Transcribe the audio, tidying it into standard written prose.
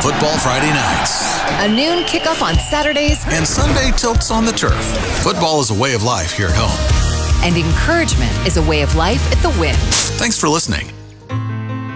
Football Friday nights. A noon kickoff on Saturdays. And Sunday tilts on the turf. Football is a way of life here at home. And encouragement is a way of life at the Wynn. Thanks for listening.